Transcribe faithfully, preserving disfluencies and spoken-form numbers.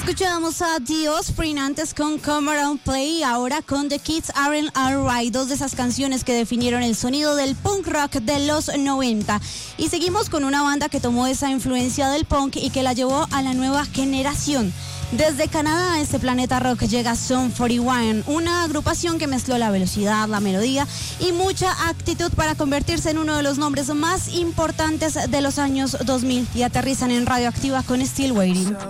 Escuchamos a The Offspring antes con Come Around Play y ahora con The Kids Aren't Alright, dos de esas canciones que definieron el sonido del punk rock de los noventa. Y seguimos con una banda que tomó esa influencia del punk y que la llevó a la nueva generación. Desde Canadá a este planeta rock llega Sum cuarenta y uno, una agrupación que mezcló la velocidad, la melodía y mucha actitud para convertirse en uno de los nombres más importantes de los años dos mil y aterrizan en Radioactiva con Still Waiting.